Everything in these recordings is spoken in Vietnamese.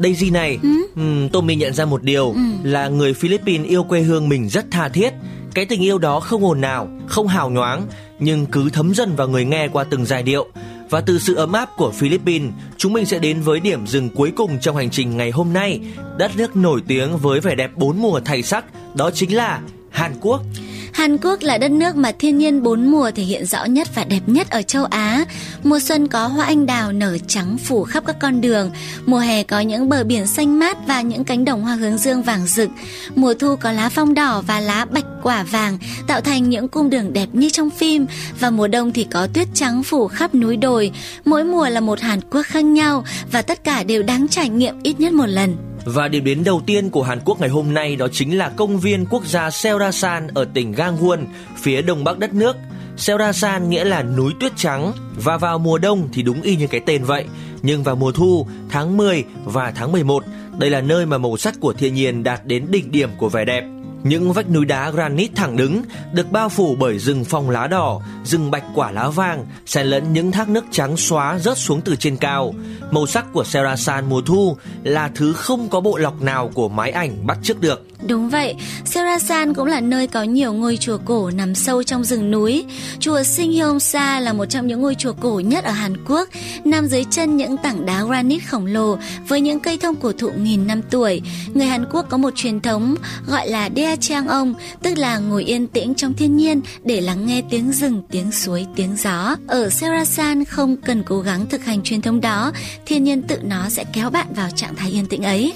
Daisy này, Tommy nhận ra một điều là người Philippines yêu quê hương mình rất tha thiết. Cái tình yêu đó không ồn ào, không hào nhoáng, nhưng cứ thấm dần vào người nghe qua từng giai điệu. Và từ sự ấm áp của Philippines, chúng mình sẽ đến với điểm dừng cuối cùng trong hành trình ngày hôm nay. Đất nước nổi tiếng với vẻ đẹp 4 mùa thay sắc, đó chính là Hàn Quốc. Hàn Quốc là đất nước mà thiên nhiên 4 mùa thể hiện rõ nhất và đẹp nhất ở châu Á. Mùa xuân có hoa anh đào nở trắng phủ khắp các con đường. Mùa hè có những bờ biển xanh mát và những cánh đồng hoa hướng dương vàng rực. Mùa thu có lá phong đỏ và lá bạch quả vàng tạo thành những cung đường đẹp như trong phim. Và mùa đông thì có tuyết trắng phủ khắp núi đồi. Mỗi mùa là một Hàn Quốc khác nhau và tất cả đều đáng trải nghiệm ít nhất một lần. Và điểm đến đầu tiên của Hàn Quốc ngày hôm nay đó chính là công viên quốc gia Seorasan ở tỉnh Gangwon, phía đông bắc đất nước. Seorasan nghĩa là núi tuyết trắng, và vào mùa đông thì đúng y như cái tên vậy. Nhưng vào mùa thu, tháng 10 và tháng 11, đây là nơi mà màu sắc của thiên nhiên đạt đến đỉnh điểm của vẻ đẹp. Những vách núi đá granite thẳng đứng được bao phủ bởi rừng phong lá đỏ, rừng bạch quả lá vàng, xen lẫn những thác nước trắng xóa rớt xuống từ trên cao. Màu sắc của Seorasan mùa thu là thứ không có bộ lọc nào của máy ảnh bắt chước được. Đúng vậy, Seorasan cũng là nơi có nhiều ngôi chùa cổ nằm sâu trong rừng núi. Chùa Singhyongsa là một trong những ngôi chùa cổ nhất ở Hàn Quốc, nằm dưới chân những tảng đá granite khổng lồ với những cây thông cổ thụ nghìn năm tuổi. Người Hàn Quốc có một truyền thống gọi là Daechangong, tức là ngồi yên tĩnh trong thiên nhiên để lắng nghe tiếng rừng, tiếng suối, tiếng gió. Ở Seorasan không cần cố gắng thực hành truyền thống đó, thiên nhiên tự nó sẽ kéo bạn vào trạng thái yên tĩnh ấy.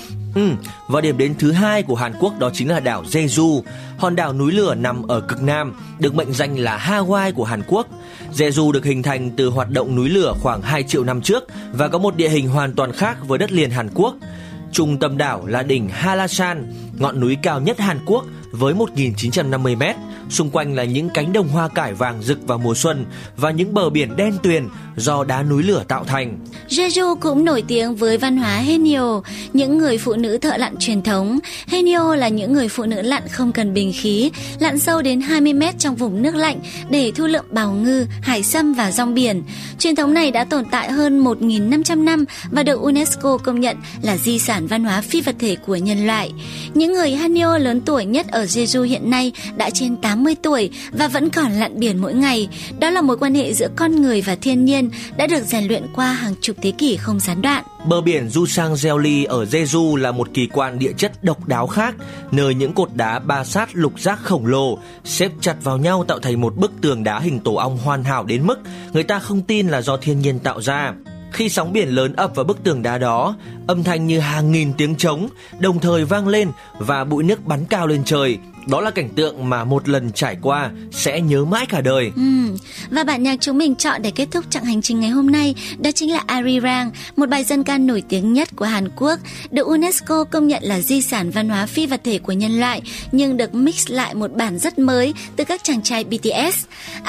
Và điểm đến thứ hai của Hàn Quốc đó chính là đảo Jeju, hòn đảo núi lửa nằm ở cực Nam, được mệnh danh là Hawaii của Hàn Quốc. Jeju được hình thành từ hoạt động núi lửa khoảng 2 triệu năm trước và có một địa hình hoàn toàn khác với đất liền Hàn Quốc. Trung tâm đảo là đỉnh Hallasan, ngọn núi cao nhất Hàn Quốc với 1.950 mét. Xung quanh là những cánh đồng hoa cải vàng rực vào mùa xuân và những bờ biển đen tuyền do đá núi lửa tạo thành. Jeju cũng nổi tiếng với văn hóa Haenyeo, những người phụ nữ thợ lặn truyền thống. Haenyeo là những người phụ nữ lặn không cần bình khí, lặn sâu đến 20 mét trong vùng nước lạnh để thu lượm bào ngư, hải sâm và rong biển. Truyền thống này đã tồn tại hơn 1.500 năm và được UNESCO công nhận là di sản văn hóa phi vật thể của nhân loại. Những người Haenyeo lớn tuổi nhất ở Jeju hiện nay đã trên 80 tuổi và vẫn còn lặn biển mỗi ngày. Đó là mối quan hệ giữa con người và thiên nhiên đã được rèn luyện qua hàng chục thế kỷ không gián đoạn. Bờ biển Jusang Jeoli ở Jeju là một kỳ quan địa chất độc đáo khác, nơi những cột đá ba sát lục giác khổng lồ xếp chặt vào nhau tạo thành một bức tường đá hình tổ ong hoàn hảo đến mức người ta không tin là do thiên nhiên tạo ra. Khi sóng biển lớn ập vào bức tường đá đó, âm thanh như hàng nghìn tiếng trống đồng thời vang lên và bụi nước bắn cao lên trời. Đó là cảnh tượng mà một lần trải qua sẽ nhớ mãi cả đời. Và bản nhạc chúng mình chọn để kết thúc chặng hành trình ngày hôm nay đó chính là Arirang, một bài dân ca nổi tiếng nhất của Hàn Quốc, được UNESCO công nhận là di sản văn hóa phi vật thể của nhân loại, nhưng được mix lại một bản rất mới từ các chàng trai BTS.